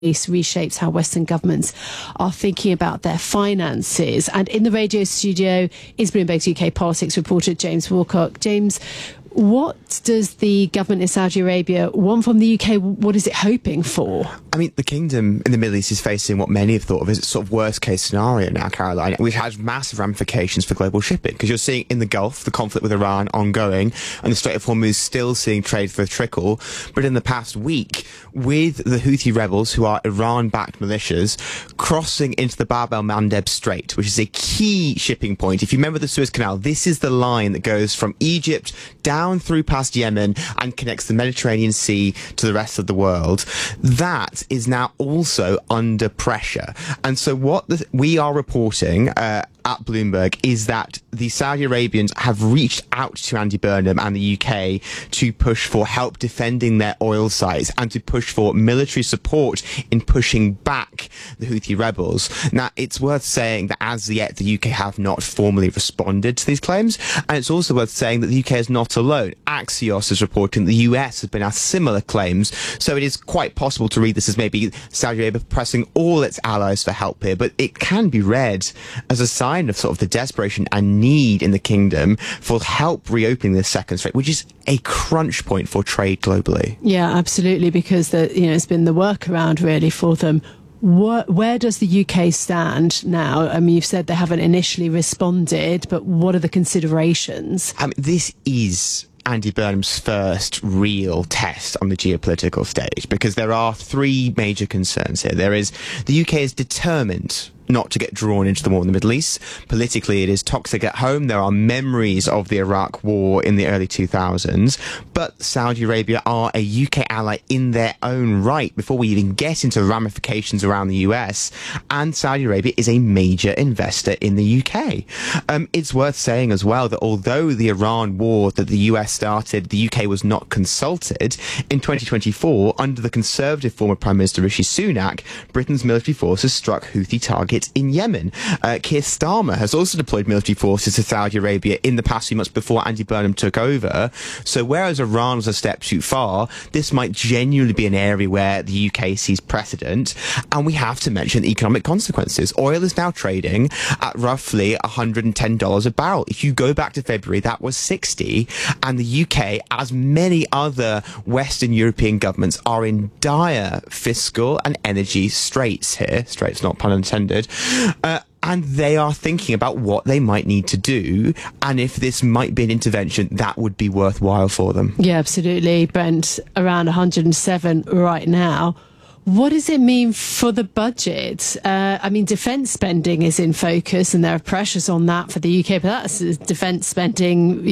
reshapes how Western governments are thinking about their finances. And in the radio studio is Bloomberg's UK politics reporter James Woolcock. James, what does the government in Saudi Arabia want from the UK? What is it hoping for? I mean, the kingdom in the Middle East is facing what many have thought of as a sort of worst case scenario now, Caroline, which has massive ramifications for global shipping, because you're seeing in the Gulf the conflict with Iran ongoing, and the Strait of Hormuz still seeing trade for a trickle. But in the past week, with the Houthi rebels, who are Iran-backed militias, crossing into the Bab el-Mandeb Strait, which is a key shipping point. If you remember the Suez Canal, this is the line that goes from Egypt down through past Yemen and connects the Mediterranean Sea to the rest of the world. That is now also under pressure. And so what we are reporting at Bloomberg is that the Saudi Arabians have reached out to Andy Burnham and the UK to push for help defending their oil sites and to push for military support in pushing back the Houthi rebels. Now, it's worth saying that as yet the UK have not formally responded to these claims, and it's also worth saying that the UK is not alone. Axios is reporting the US has been asked similar claims, so it is quite possible to read this as maybe Saudi Arabia pressing all its allies for help here, but it can be read as a sign of sort of the desperation and need in the kingdom for help reopening the second strait, which is a crunch point for trade globally. Yeah, absolutely, because it's been the workaround really for them. Where does the UK stand now? I mean, you've said they haven't initially responded, but what are the considerations? This is Andy Burnham's first real test on the geopolitical stage, because there are three major concerns here. There is the UK is determined not to get drawn into the war in the Middle East. Politically, it is toxic at home. There are memories of the Iraq war in the early 2000s, but Saudi Arabia are a UK ally in their own right before we even get into ramifications around the US, and Saudi Arabia is a major investor in the UK. It's worth saying as well that although the Iran war that the US started, the UK was not consulted. In 2024, under the Conservative former Prime Minister Rishi Sunak, Britain's military forces struck Houthi targets in Yemen. Keir Starmer has also deployed military forces to Saudi Arabia in the past few months before Andy Burnham took over. So whereas Iran was a step too far, this might genuinely be an area where the UK sees precedent. And we have to mention the economic consequences. Oil is now trading at roughly $110 a barrel. If you go back to February, that was 60. And the UK, as many other Western European governments, are in dire fiscal and energy straits here. Straits, not pun intended. And they are thinking about what they might need to do, and if this might be an intervention that would be worthwhile for them. Yeah, absolutely. Brent, around 107 right now. What does it mean for the budget? I mean, defence spending is in focus, and there are pressures on that for the UK, but that's defence spending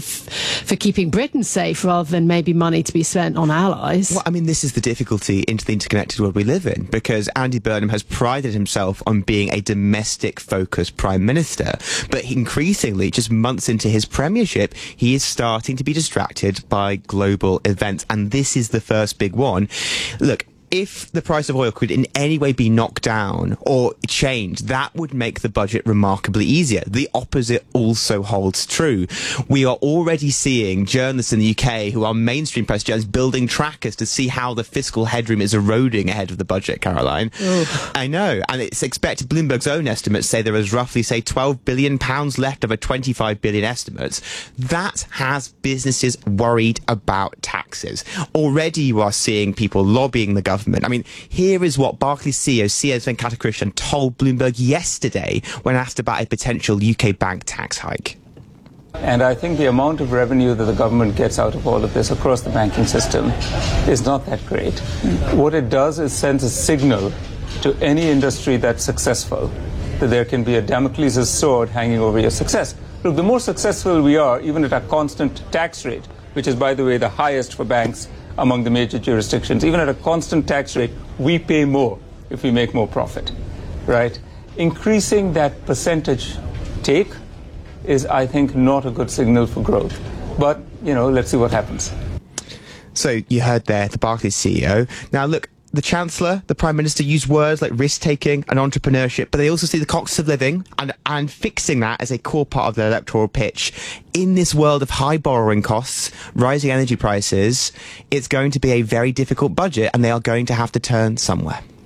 for keeping Britain safe rather than maybe money to be spent on allies. Well, I mean, this is the difficulty into the interconnected world we live in, because Andy Burnham has prided himself on being a domestic-focused Prime Minister, but increasingly, just months into his premiership, he is starting to be distracted by global events, and this is the first big one. Look, if the price of oil could in any way be knocked down or changed, that would make the budget remarkably easier. The opposite also holds true. We are already seeing journalists in the UK who are mainstream press journalists building trackers to see how the fiscal headroom is eroding ahead of the budget, Caroline. Ugh. I know. And it's expected, Bloomberg's own estimates say there is roughly, say, £12 billion left of a £25 billion estimate. That has businesses worried about taxes. Already you are seeing people lobbying the government. I mean, here is what Barclays CEO C.S. Venkatakrishan told Bloomberg yesterday when asked about a potential UK bank tax hike. And I think the amount of revenue that the government gets out of all of this across the banking system is not that great. What it does is sends a signal to any industry that's successful that there can be a Damocles' sword hanging over your success. Look, the more successful we are, even at a constant tax rate, which is, by the way, the highest for banks among the major jurisdictions, even at a constant tax rate, we pay more if we make more profit, right? Increasing that percentage take is, I think, not a good signal for growth. But, let's see what happens. So you heard there the Barclays CEO. Now, look, the Chancellor, the Prime Minister use words like risk-taking and entrepreneurship, but they also see the cost of living and fixing that as a core part of their electoral pitch. In this world of high borrowing costs, rising energy prices, it's going to be a very difficult budget, and they are going to have to turn somewhere.